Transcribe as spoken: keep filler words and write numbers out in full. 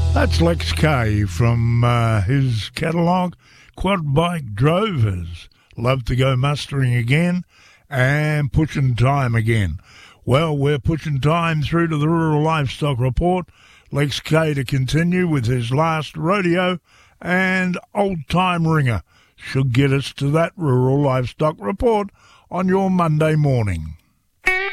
That's Lex K from uh, his catalogue, Quad Bike Drovers. Love to go mustering again and pushing time again. Well, we're pushing time through to the Rural Livestock Report. Lex K to continue with his last rodeo, and Old Time Ringer should get us to that Rural Livestock Report on your Monday morning.